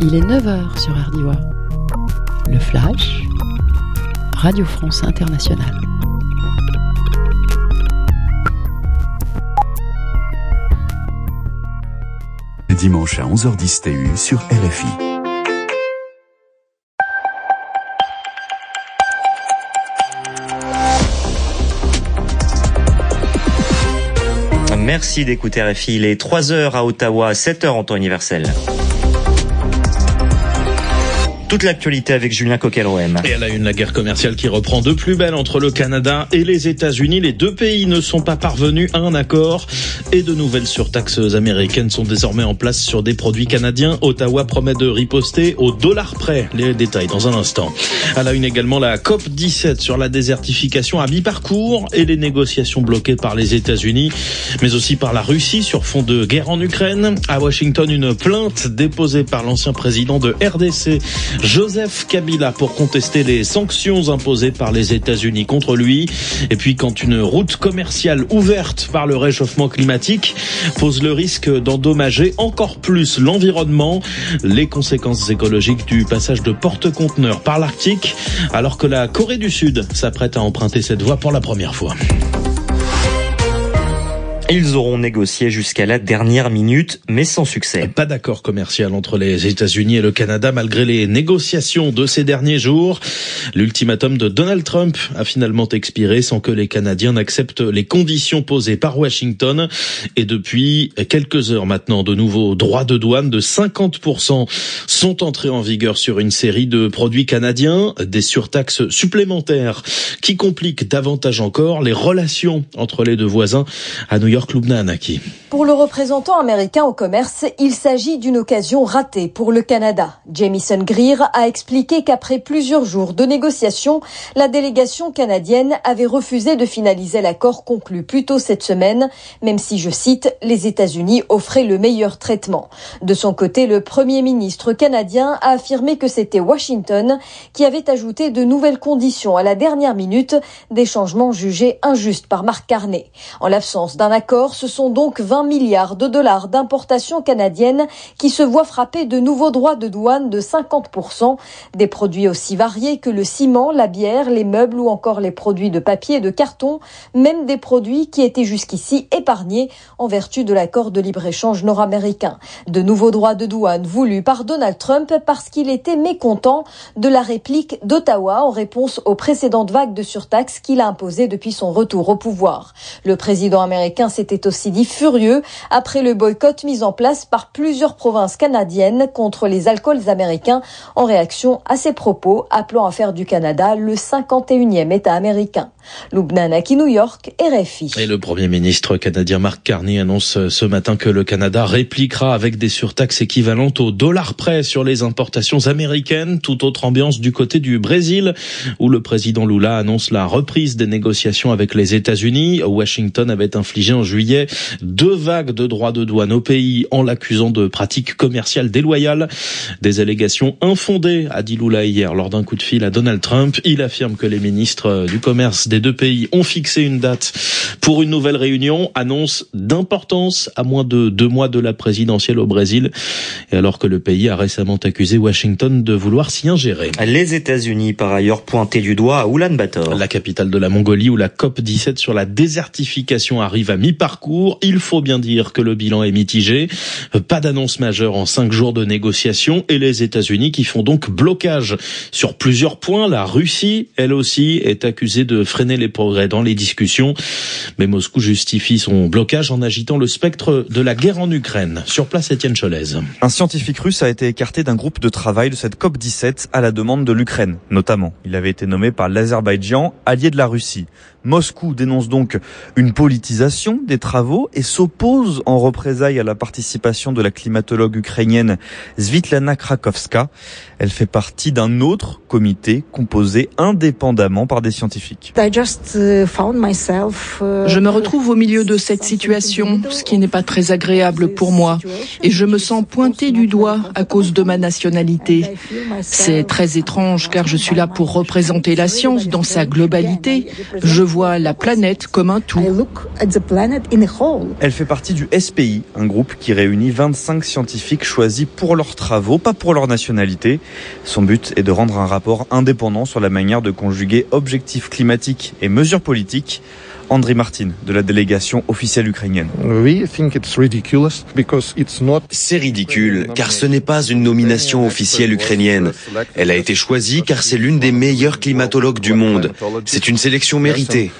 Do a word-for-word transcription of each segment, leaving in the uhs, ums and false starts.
Il est neuf heures sur R D I W A. Le Flash, Radio France Internationale. Dimanche à onze heures dix T U sur R F I. Merci d'écouter R F I. Il est trois heures à Ottawa, sept heures en temps universel. Toute l'actualité avec Julien Coquel-Rohem. Et à la une, la guerre commerciale qui reprend de plus belle entre le Canada et les États-Unis. Les deux pays ne sont pas parvenus à un accord et de nouvelles surtaxes américaines sont désormais en place sur des produits canadiens. Ottawa promet de riposter au dollar près. Les détails dans un instant. À la une également, la C O P dix-sept sur la désertification à mi-parcours et les négociations bloquées par les États-Unis, mais aussi par la Russie sur fond de guerre en Ukraine. À Washington, une plainte déposée par l'ancien président de R D C, Joseph Kabila, pour contester les sanctions imposées par les États-Unis contre lui. Et puis quand une route commerciale ouverte par le réchauffement climatique pose le risque d'endommager encore plus l'environnement, les conséquences écologiques du passage de porte-conteneurs par l'Arctique, alors que la Corée du Sud s'apprête à emprunter cette voie pour la première fois. Ils auront négocié jusqu'à la dernière minute, mais sans succès. Pas d'accord commercial entre les États-Unis et le Canada, malgré les négociations de ces derniers jours. L'ultimatum de Donald Trump a finalement expiré sans que les Canadiens n'acceptent les conditions posées par Washington. Et depuis quelques heures maintenant, de nouveaux droits de douane de cinquante pour cent sont entrés en vigueur sur une série de produits canadiens. Des surtaxes supplémentaires qui compliquent davantage encore les relations entre les deux voisins. À New York, Loubna Anaki. Pour le représentant américain au commerce, il s'agit d'une occasion ratée pour le Canada. Jamieson Greer a expliqué qu'après plusieurs jours de négociations, la délégation canadienne avait refusé de finaliser l'accord conclu plus tôt cette semaine, même si, je cite, les États-Unis offraient le meilleur traitement. De son côté, le premier ministre canadien a affirmé que c'était Washington qui avait ajouté de nouvelles conditions à la dernière minute, des changements jugés injustes par Mark Carney. En l'absence d'un accord, ce sont donc vingt milliards de dollars d'importations canadiennes qui se voient frapper de nouveaux droits de douane de cinquante pour cent. Des produits aussi variés que le ciment, la bière, les meubles ou encore les produits de papier et de carton, même des produits qui étaient jusqu'ici épargnés en vertu de l'accord de libre-échange nord-américain. De nouveaux droits de douane voulus par Donald Trump parce qu'il était mécontent de la réplique d'Ottawa en réponse aux précédentes vagues de surtaxes qu'il a imposées depuis son retour au pouvoir. Le président américain s'était aussi dit furieux après le boycott mis en place par plusieurs provinces canadiennes contre les alcools américains en réaction à ses propos appelant à faire du Canada le cinquante et unième État américain. Loubna Anaki, New York, R F I. Et le Premier ministre canadien Mark Carney annonce ce matin que le Canada répliquera avec des surtaxes équivalentes au dollar près sur les importations américaines. Toute autre ambiance du côté du Brésil, où le président Lula annonce la reprise des négociations avec les États-Unis. Washington avait infligé en juillet deux vagues de droits de douane au pays en l'accusant de pratiques commerciales déloyales. Des allégations infondées, a dit Lula hier lors d'un coup de fil à Donald Trump. Il affirme que les ministres du commerce des deux pays ont fixé une date pour une nouvelle réunion, annonce d'importance à moins de deux mois de la présidentielle au Brésil, et alors que le pays a récemment accusé Washington de vouloir s'y ingérer. Les États-Unis, par ailleurs, pointés du doigt à Oulan-Bator, la capitale de la Mongolie, où la C O P dix-sept sur la désertification arrive à mi-parcours. Il faut bien dire que le bilan est mitigé. Pas d'annonce majeure en cinq jours de négociations, et les États-Unis qui font donc blocage sur plusieurs points. La Russie, elle aussi, est accusée de freiner les progrès dans les discussions. Mais Moscou justifie son blocage en agitant le spectre de la guerre en Ukraine. Sur place, Étienne Cholez. Un scientifique russe a été écarté d'un groupe de travail de cette C O P dix-sept à la demande de l'Ukraine, notamment. Il avait été nommé par l'Azerbaïdjan, allié de la Russie. Moscou dénonce donc une politisation des travaux et s'oppose en représailles à la participation de la climatologue ukrainienne Svitlana Krakowska. Elle fait partie d'un autre comité composé indépendamment par des scientifiques. Je me retrouve au milieu de cette situation, ce qui n'est pas très agréable pour moi. Et je me sens pointée du doigt à cause de ma nationalité. C'est très étrange car je suis là pour représenter la science dans sa globalité. Je vois la planète comme un tout. Elle fait partie du S P I, un groupe qui réunit vingt-cinq scientifiques choisis pour leurs travaux, pas pour leur nationalité. Son but est de rendre un rapport indépendant sur la manière de conjuguer objectifs climatiques et mesures politiques. Andriy Martin, de la délégation officielle ukrainienne. C'est ridicule, car ce n'est pas une nomination officielle ukrainienne. Elle a été choisie car c'est l'une des meilleures climatologues du monde. C'est une sélection méritée.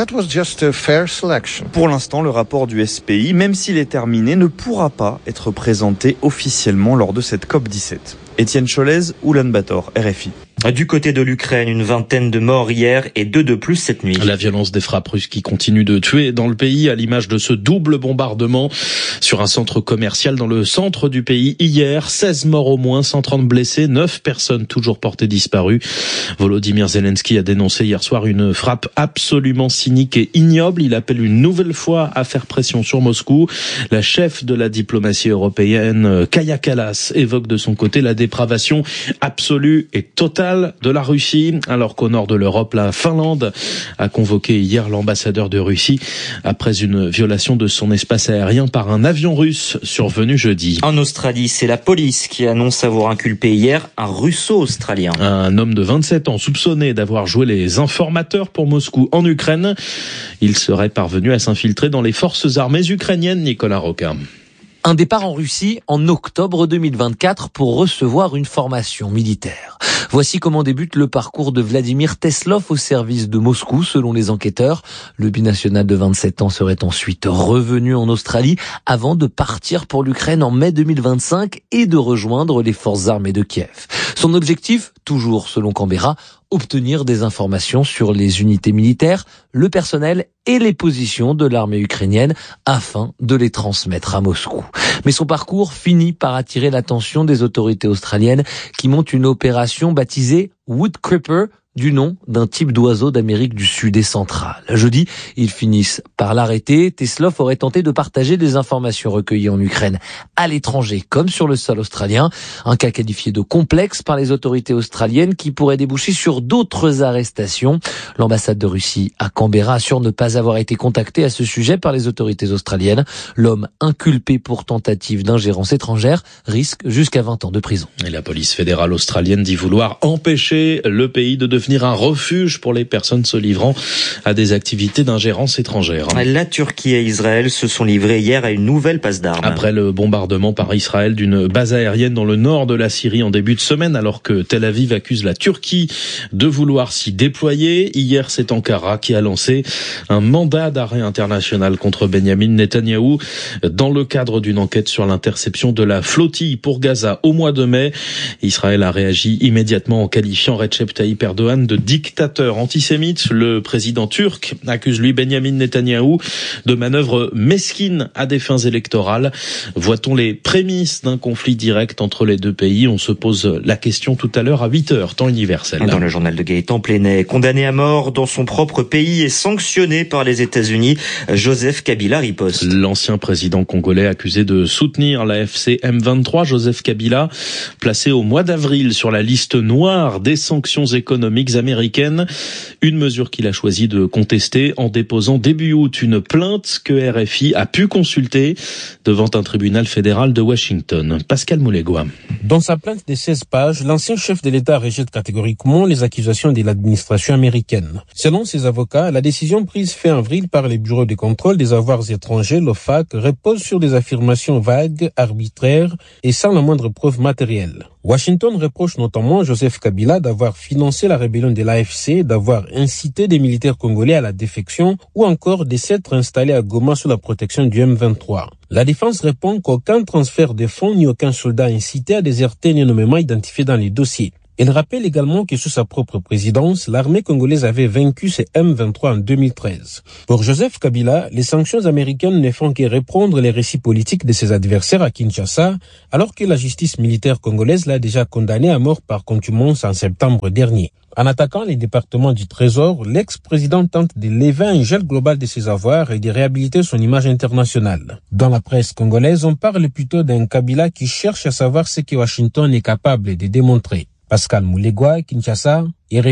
Pour l'instant, le rapport du S P I, même s'il est terminé, ne pourra pas être présenté officiellement lors de cette COP dix-sept. Étienne Cholez, Oulan-Bator, R F I. Du côté de l'Ukraine, une vingtaine de morts hier et deux de plus cette nuit. La violence des frappes russes qui continuent de tuer dans le pays, à l'image de ce double bombardement sur un centre commercial dans le centre du pays hier. seize morts au moins, cent trente blessés, neuf personnes toujours portées disparues. Volodymyr Zelensky a dénoncé hier soir une frappe absolument cynique et ignoble. Il appelle une nouvelle fois à faire pression sur Moscou. La chef de la diplomatie européenne, Kaja Kallas, évoque de son côté la dépravation absolue et totale de la Russie, alors qu'au nord de l'Europe, la Finlande a convoqué hier l'ambassadeur de Russie après une violation de son espace aérien par un avion russe survenu jeudi. En Australie, c'est la police qui annonce avoir inculpé hier un russo-australien. Un homme de vingt-sept ans soupçonné d'avoir joué les informateurs pour Moscou en Ukraine. Il serait parvenu à s'infiltrer dans les forces armées ukrainiennes, Nicolas Roca. Un départ en Russie en octobre deux mille vingt-quatre pour recevoir une formation militaire. Voici comment débute le parcours de Vladimir Teslov au service de Moscou, selon les enquêteurs. Le binational de vingt-sept ans serait ensuite revenu en Australie avant de partir pour l'Ukraine en mai deux mille vingt-cinq et de rejoindre les forces armées de Kiev. Son objectif, toujours selon Canberra, obtenir des informations sur les unités militaires, le personnel et les positions de l'armée ukrainienne afin de les transmettre à Moscou. Mais son parcours finit par attirer l'attention des autorités australiennes qui montent une opération baptisée Woodcreeper, du nom d'un type d'oiseau d'Amérique du Sud et centrale. Jeudi, ils finissent par l'arrêter. Teslov aurait tenté de partager des informations recueillies en Ukraine à l'étranger comme sur le sol australien. Un cas qualifié de complexe par les autorités australiennes qui pourrait déboucher sur d'autres arrestations. L'ambassade de Russie à Canberra assure ne pas avoir été contactée à ce sujet par les autorités australiennes. L'homme inculpé pour tentative d'ingérence étrangère risque jusqu'à vingt ans de prison. Et la police fédérale australienne dit vouloir empêcher le pays de devenir devenir un refuge pour les personnes se livrant à des activités d'ingérence étrangère. La Turquie et Israël se sont livrés hier à une nouvelle passe d'armes. Après le bombardement par Israël d'une base aérienne dans le nord de la Syrie en début de semaine, alors que Tel Aviv accuse la Turquie de vouloir s'y déployer, hier c'est Ankara qui a lancé un mandat d'arrêt international contre Benyamin Netanyahou dans le cadre d'une enquête sur l'interception de la flottille pour Gaza au mois de mai. Israël a réagi immédiatement en qualifiant Recep Tayyip Erdogan de dictateur antisémite. Le président turc accuse lui Benyamin Netanyahou de manœuvres mesquines à des fins électorales. Voit-on les prémices d'un conflit direct entre les deux pays? On se pose la question tout à l'heure à huit heures, temps universel. Dans le journal de Gaëtan Plenay, condamné à mort dans son propre pays et sanctionné par les États-Unis, Joseph Kabila riposte. L'ancien président congolais accusé de soutenir la F C M vingt-trois, Joseph Kabila, placé au mois d'avril sur la liste noire des sanctions économiques américaines, une mesure qu'il a choisi de contester en déposant début août une plainte que R F I a pu consulter devant un tribunal fédéral de Washington. Pascal Moulégois. Dans sa plainte de seize pages, l'ancien chef de l'État rejette catégoriquement les accusations de l'administration américaine. Selon ses avocats, la décision prise fin avril par les bureaux de contrôle des avoirs étrangers, l'O F A C, repose sur des affirmations vagues, arbitraires et sans la moindre preuve matérielle. Washington reproche notamment Joseph Kabila d'avoir financé la rébellion de l'A F C, d'avoir incité des militaires congolais à la défection ou encore de s'être installés à Goma sous la protection du M vingt-trois. La défense répond qu'aucun transfert de fonds ni aucun soldat incité à déserter n'est nommément identifié dans les dossiers. Elle rappelle également que sous sa propre présidence, l'armée congolaise avait vaincu ces M vingt-trois en deux mille treize. Pour Joseph Kabila, les sanctions américaines ne font que reprendre les récits politiques de ses adversaires à Kinshasa, alors que la justice militaire congolaise l'a déjà condamné à mort par contumace en septembre dernier. En attaquant les départements du Trésor, l'ex-président tente de lever un gel global de ses avoirs et de réhabiliter son image internationale. Dans la presse congolaise, on parle plutôt d'un Kabila qui cherche à savoir ce que Washington est capable de démontrer. Pascal Moulégois, Kinshasa, R F I.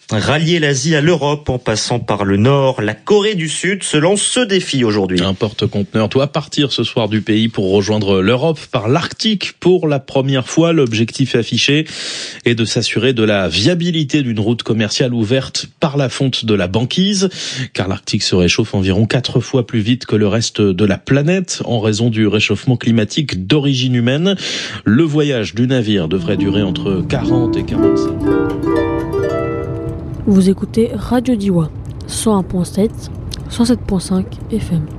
Rallier l'Asie à l'Europe en passant par le Nord, la Corée du Sud se lance ce défi aujourd'hui. Un porte-conteneur doit partir ce soir du pays pour rejoindre l'Europe par l'Arctique pour la première fois. L'objectif affiché est de s'assurer de la viabilité d'une route commerciale ouverte par la fonte de la banquise, car l'Arctique se réchauffe environ quatre fois plus vite que le reste de la planète en raison du réchauffement climatique d'origine humaine. Le voyage du navire devrait durer entre quarante et quarante-cinq. Vous écoutez Radio Diwa, cent un virgule sept, cent sept virgule cinq F M.